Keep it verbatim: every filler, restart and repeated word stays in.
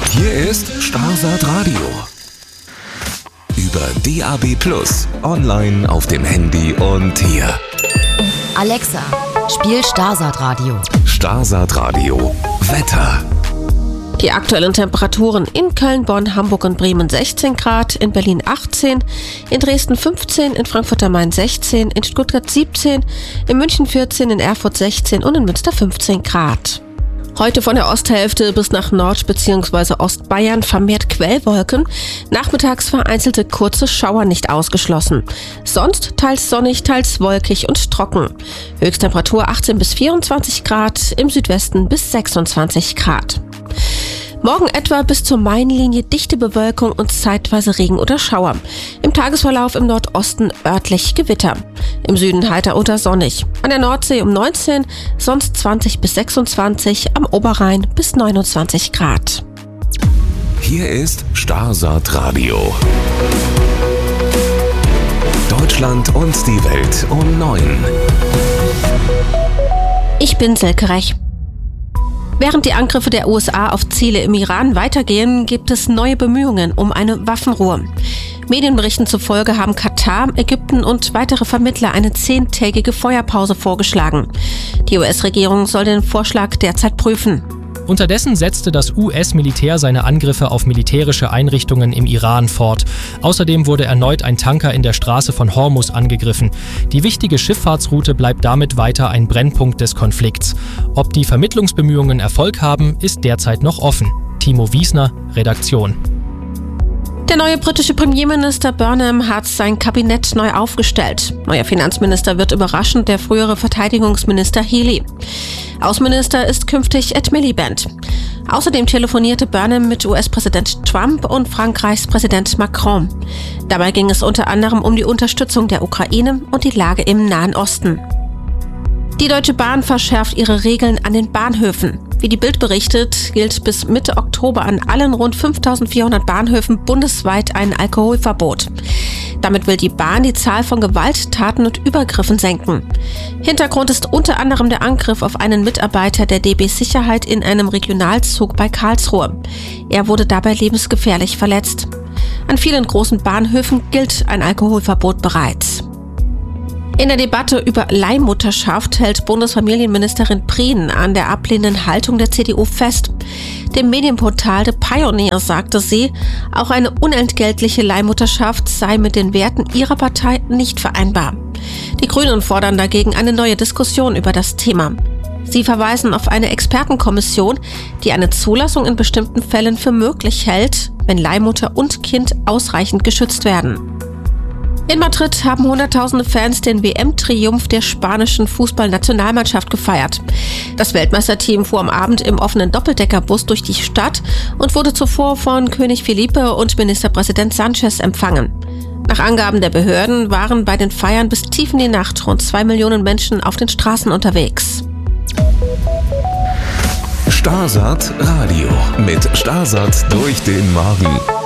Hier ist Starsat Radio. Über D A B plus, online auf dem Handy und hier. Alexa, spiel Starsat Radio. Starsat Radio. Wetter. Die aktuellen Temperaturen in Köln, Bonn, Hamburg und Bremen sechzehn Grad, in Berlin achtzehn, in Dresden fünfzehn, in Frankfurt am Main sechzehn, in Stuttgart siebzehn, in München vierzehn, in Erfurt sechzehn und in Münster fünfzehn Grad. Heute von der Osthälfte bis nach Nord- bzw. Ostbayern vermehrt Quellwolken. Nachmittags vereinzelte kurze Schauer nicht ausgeschlossen. Sonst teils sonnig, teils wolkig und trocken. Höchsttemperatur achtzehn bis vierundzwanzig Grad, im Südwesten bis sechsundzwanzig Grad. Morgen etwa bis zur Mainlinie dichte Bewölkung und zeitweise Regen oder Schauer. Im Tagesverlauf im Nordosten örtlich Gewitter. Im Süden heiter oder sonnig. An der Nordsee um neunzehn, sonst zwanzig bis sechsundzwanzig, am Oberrhein bis neunundzwanzig Grad. Hier ist Starsat Radio. Deutschland und die Welt um neun. Ich bin Silke Rech. Während die Angriffe der U S A auf Ziele im Iran weitergehen, gibt es neue Bemühungen um eine Waffenruhe. Medienberichten zufolge haben Katar, Ägypten und weitere Vermittler eine zehntägige Feuerpause vorgeschlagen. Die U S-Regierung soll den Vorschlag derzeit prüfen. Unterdessen setzte das U S-Militär seine Angriffe auf militärische Einrichtungen im Iran fort. Außerdem wurde erneut ein Tanker in der Straße von Hormuz angegriffen. Die wichtige Schifffahrtsroute bleibt damit weiter ein Brennpunkt des Konflikts. Ob die Vermittlungsbemühungen Erfolg haben, ist derzeit noch offen. Timo Wiesner, Redaktion. Der neue britische Premierminister Burnham hat sein Kabinett neu aufgestellt. Neuer Finanzminister wird überraschend der frühere Verteidigungsminister Healey. Außenminister ist künftig Ed Miliband. Außerdem telefonierte Burnham mit U S-Präsident Trump und Frankreichs Präsident Macron. Dabei ging es unter anderem um die Unterstützung der Ukraine und die Lage im Nahen Osten. Die Deutsche Bahn verschärft ihre Regeln an den Bahnhöfen. Wie die Bild berichtet, gilt bis Mitte Oktober an allen rund fünftausendvierhundert Bahnhöfen bundesweit ein Alkoholverbot. Damit will die Bahn die Zahl von Gewalttaten und Übergriffen senken. Hintergrund ist unter anderem der Angriff auf einen Mitarbeiter der D B Sicherheit in einem Regionalzug bei Karlsruhe. Er wurde dabei lebensgefährlich verletzt. An vielen großen Bahnhöfen gilt ein Alkoholverbot bereits. In der Debatte über Leihmutterschaft hält Bundesfamilienministerin Prien an der ablehnenden Haltung der C D U fest. Dem Medienportal The Pioneer sagte sie, auch eine unentgeltliche Leihmutterschaft sei mit den Werten ihrer Partei nicht vereinbar. Die Grünen fordern dagegen eine neue Diskussion über das Thema. Sie verweisen auf eine Expertenkommission, die eine Zulassung in bestimmten Fällen für möglich hält, wenn Leihmutter und Kind ausreichend geschützt werden. In Madrid haben hunderttausende Fans den W M-Triumph der spanischen Fußballnationalmannschaft gefeiert. Das Weltmeisterteam fuhr am Abend im offenen Doppeldeckerbus durch die Stadt und wurde zuvor von König Felipe und Ministerpräsident Sánchez empfangen. Nach Angaben der Behörden waren bei den Feiern bis tief in die Nacht rund zwei Millionen Menschen auf den Straßen unterwegs. Starsat Radio mit Starsat durch den Morgen.